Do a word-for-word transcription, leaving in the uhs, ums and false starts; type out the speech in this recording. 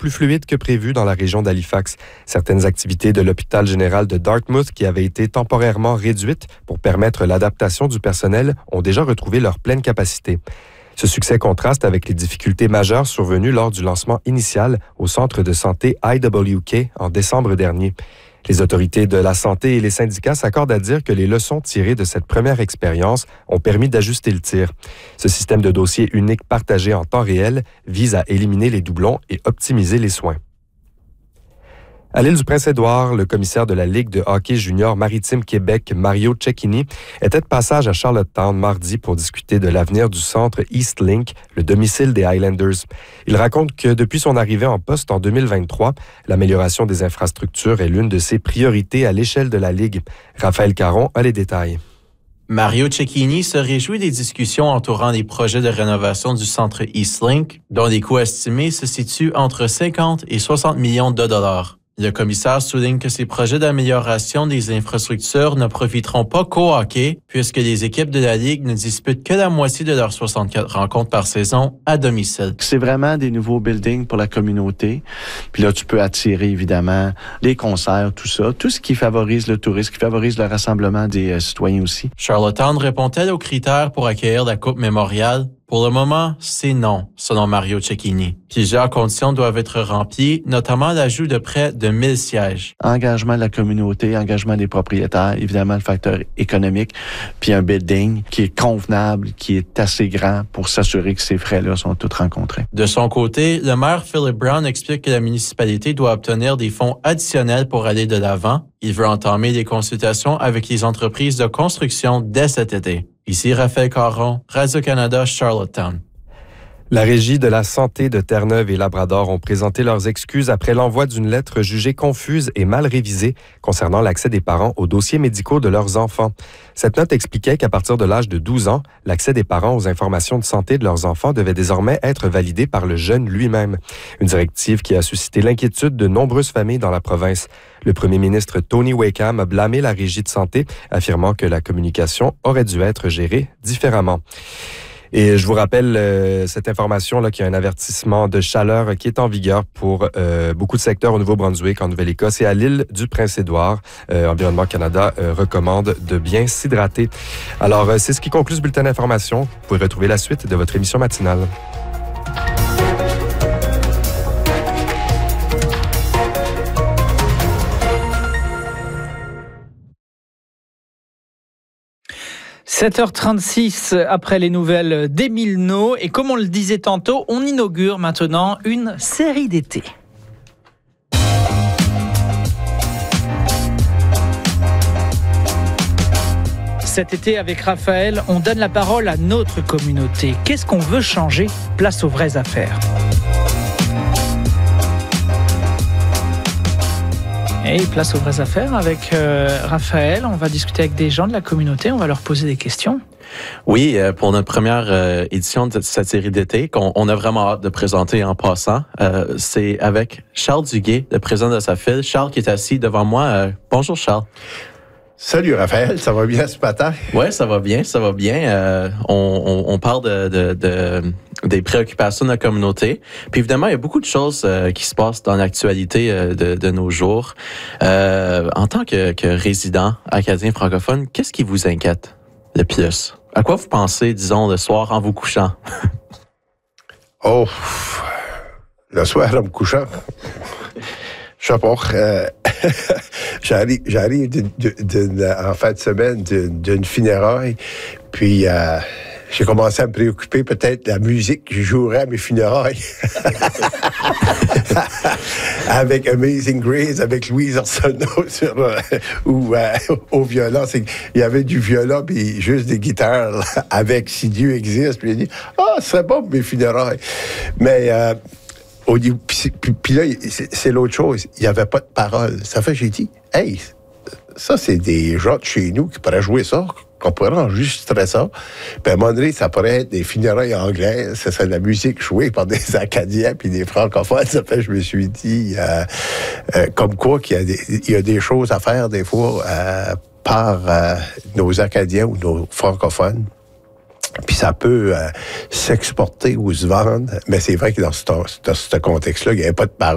plus fluide que prévu dans la région d'Halifax. Certaines activités de l'hôpital général de Dartmouth, qui avaient été temporairement réduites pour permettre l'adaptation du personnel, ont déjà retrouvé leur pleine capacité. Ce succès contraste avec les difficultés majeures survenues lors du lancement initial au centre de santé I W K en décembre dernier. Les autorités de la santé et les syndicats s'accordent à dire que les leçons tirées de cette première expérience ont permis d'ajuster le tir. Ce système de dossier unique partagé en temps réel vise à éliminer les doublons et optimiser les soins. À l'île du Prince-Édouard, le commissaire de la Ligue de hockey junior maritime Québec, Mario Cecchini, était de passage à Charlottetown mardi pour discuter de l'avenir du centre Eastlink, le domicile des Highlanders. Il raconte que depuis son arrivée en poste en deux mille vingt-trois, l'amélioration des infrastructures est l'une de ses priorités à l'échelle de la Ligue. Raphaël Caron a les détails. Mario Cecchini se réjouit des discussions entourant les projets de rénovation du centre Eastlink, dont les coûts estimés se situent entre cinquante et soixante millions de dollars. Le commissaire souligne que ces projets d'amélioration des infrastructures ne profiteront pas qu'au hockey, puisque les équipes de la Ligue ne disputent que la moitié de leurs soixante-quatre rencontres par saison à domicile. C'est vraiment des nouveaux buildings pour la communauté. Puis là, tu peux attirer, évidemment, les concerts, tout ça. Tout ce qui favorise le tourisme, qui favorise le rassemblement des euh, citoyens aussi. Charlottetown répond-elle aux critères pour accueillir la Coupe Mémorial? Pour le moment, c'est non, selon Mario Cecchini. Plusieurs conditions doivent être remplies, notamment l'ajout de près de mille sièges. Engagement de la communauté, engagement des propriétaires, évidemment le facteur économique, puis un building qui est convenable, qui est assez grand pour s'assurer que ces frais-là sont tous rencontrés. De son côté, le maire Philip Brown explique que la municipalité doit obtenir des fonds additionnels pour aller de l'avant. Il veut entamer des consultations avec les entreprises de construction dès cet été. Ici Raphaël Caron, Radio-Canada, Charlottetown. La Régie de la santé de Terre-Neuve et Labrador ont présenté leurs excuses après l'envoi d'une lettre jugée confuse et mal révisée concernant l'accès des parents aux dossiers médicaux de leurs enfants. Cette note expliquait qu'à partir de l'âge de douze ans, l'accès des parents aux informations de santé de leurs enfants devait désormais être validé par le jeune lui-même. Une directive qui a suscité l'inquiétude de nombreuses familles dans la province. Le premier ministre Tony Wakeham a blâmé la Régie de santé, affirmant que la communication aurait dû être gérée différemment. Et je vous rappelle euh, cette information-là qu'il y a un avertissement de chaleur qui est en vigueur pour euh, beaucoup de secteurs au Nouveau-Brunswick, en Nouvelle-Écosse et à l'île du Prince-Édouard. Euh, Environnement Canada euh, recommande de bien s'hydrater. Alors, euh, c'est ce qui conclut ce bulletin d'information. Vous pouvez retrouver la suite de votre émission matinale. sept heures trente-six après les nouvelles d'Émile No. Et comme on le disait tantôt, on inaugure maintenant une série d'été. Cet été, avec Raphaël, on donne la parole à notre communauté. Qu'est-ce qu'on veut changer? Place aux vraies affaires. Et place aux vraies affaires avec euh, Raphaël. On va discuter avec des gens de la communauté. On va leur poser des questions. Oui, euh, pour notre première euh, édition de cette série d'été, qu'on on a vraiment hâte de présenter en passant, euh, c'est avec Charles Duguay, le président de SAFIL. Charles qui est assis devant moi. Euh, bonjour Charles. Salut Raphaël, ça va bien ce matin? Oui, ça va bien, ça va bien. Euh, on, on, on parle de, de, de, des préoccupations de la communauté. Puis évidemment, il y a beaucoup de choses euh, qui se passent dans l'actualité euh, de, de nos jours. Euh, en tant que, que résident acadien francophone, qu'est-ce qui vous inquiète le plus? À quoi vous pensez, disons, le soir en vous couchant? Oh, le soir en me couchant? Je sais pas. Euh, j'arrive, j'arrive d'une, d'une, en fin de semaine d'une, d'une funéraille, puis euh, j'ai commencé à me préoccuper peut-être de la musique que je jouerais à mes funérailles. Avec Amazing Grace, avec Louise Arsenault sur, euh, ou euh, au violon. C'est, il y avait du violon puis juste des guitares là, avec Si Dieu existe. Puis il a dit, ah, ce serait bon pour mes funérailles. Mais... Euh, Puis, puis, puis là, c'est, c'est l'autre chose. Il n'y avait pas de parole. Ça fait que j'ai dit, hey, ça, c'est des gens de chez nous qui pourraient jouer ça, qu'on pourrait enregistrer ça. Puis à un moment donné, ça pourrait être des funérailles anglaises. Ça serait de la musique jouée par des Acadiens puis des francophones. Ça fait que je me suis dit, euh, euh, comme quoi, qu'il y a des, il y a des choses à faire des fois euh, par euh, nos Acadiens ou nos francophones. Puis ça peut euh, s'exporter ou se vendre, mais c'est vrai que dans ce, dans ce contexte-là, il n'y avait pas de parole.